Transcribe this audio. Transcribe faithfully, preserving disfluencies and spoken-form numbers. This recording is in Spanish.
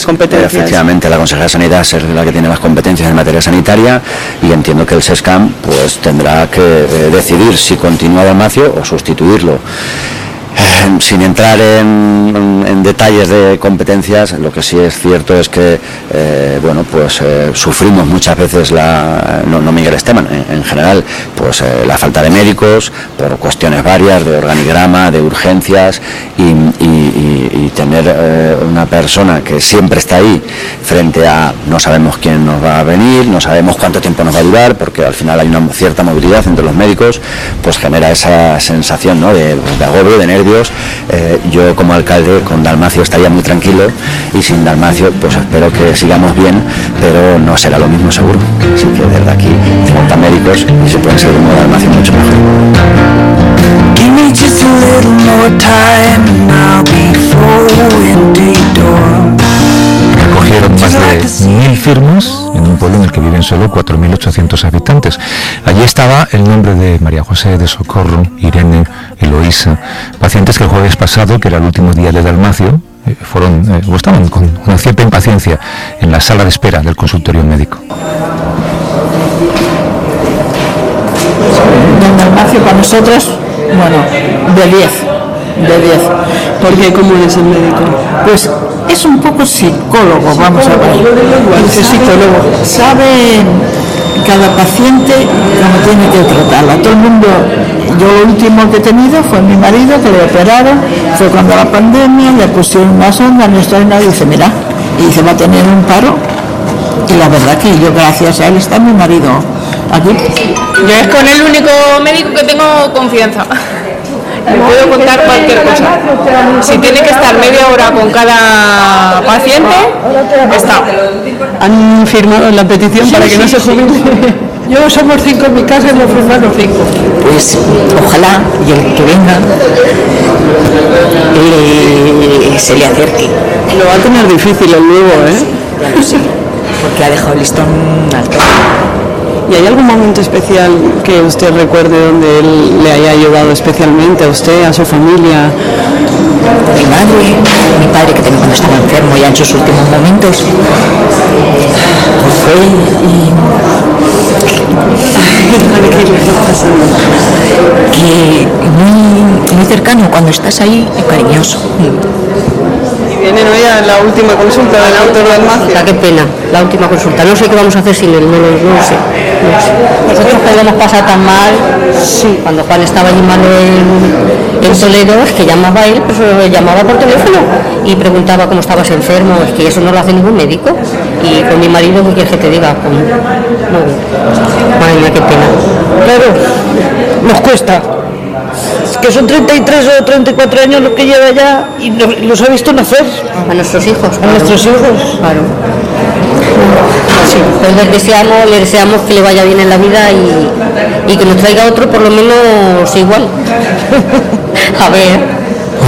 competencias. Efectivamente, la Consejería de Sanidad es la que tiene las competencias en materia sanitaria y entiendo que el SESCAM pues tendrá que eh, decidir si continúa Dalmacio o sustituirlo. Eh, sin entrar en, en, en detalles de competencias, lo que sí es cierto es que eh, bueno pues eh, sufrimos muchas veces la no, no Miguel Esteban en, en general pues eh, la falta de médicos por cuestiones varias de organigrama, de urgencias y, y, y, y tener eh, una persona que siempre está ahí frente a no sabemos quién nos va a venir, no sabemos cuánto tiempo nos va a durar, porque al final hay una cierta movilidad entre los médicos, pues genera esa sensación, ¿no?, de, de agobio, de nervios. Eh, yo como alcalde con Dalmacio estaría muy tranquilo y sin Dalmacio pues espero que sigamos bien, pero no será lo mismo seguro. Así que desde aquí cincuenta médicos y se pueden seguir como Dalmacio mucho mejor. Recogieron más de mil firmas en un pueblo en el que viven solo cuatro mil ochocientos habitantes. Allí estaba el nombre de María José, de Socorro, Irene, Eloísa, pacientes que el jueves pasado, que era el último día de Dalmacio, eh, fueron eh, o estaban con una cierta impaciencia en la sala de espera del consultorio médico. Don Dalmacio para nosotros, bueno, de diez, de diez. ¿Por qué? ¿Cómo es el médico? Pues es un poco psicólogo, vamos a ver. ¿Qué psicólogo? Sabe cada paciente cómo tiene que tratarla. Todo el mundo, yo lo último que he tenido fue mi marido, que le operaron, fue cuando la pandemia, le pusieron una sonda, no está en nada, y dice, mira, y dice, va a tener un paro. Y la verdad que yo, gracias a él, está mi marido aquí. Yo es con el único médico que tengo confianza. Le puedo contar cualquier cosa. Si tiene que estar media hora con cada paciente, está. ¿Han firmado la petición sí, para que sí, no se jubile? Sí. Yo somos cinco en mi casa y hemos firmado cinco. Pues ojalá y el que venga eh, se le acerque. Lo va a tener difícil el nuevo, ¿eh? Ya lo sé, porque ha dejado el listón alto. ¿Y hay algún momento especial que usted recuerde donde él le haya ayudado especialmente a usted, a su familia? Mi madre, mi padre, que tenía cuando estaba enfermo ya en sus últimos momentos, fue y... que muy, muy cercano, cuando estás ahí, es cariñoso. Vienen hoy a la última consulta del doctor Dalmacio. Qué pena, la última consulta. No sé qué vamos a hacer sin él, no, no, no sé. No sé. Nosotros que lo hemos pasado tan mal, sí, cuando Juan estaba allí malo en, en Toledo, es que llamaba a él, pues llamaba por teléfono y preguntaba cómo estabas enfermo, es que eso no lo hace ningún médico. Y con mi marido, ¿qué quieres que te diga? Con... No, madre mía, qué pena. Claro, nos cuesta. Que son treinta y tres o treinta y cuatro años lo que lleva ya y los, los ha visto nacer. A nuestros hijos. A claro. nuestros hijos. Claro. Sí, pues le deseamos, le deseamos que le vaya bien en la vida y, y que nos traiga otro por lo menos igual. A ver.